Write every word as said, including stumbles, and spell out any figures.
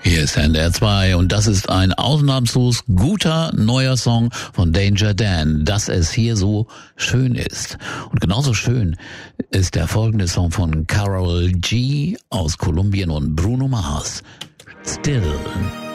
Hier ist N D R zwei und das ist ein ausnahmslos guter neuer Song von Danger Dan, dass es hier so schön ist. Und genauso schön ist der folgende Song von Karol G aus Kolumbien und Bruno Mars, Still.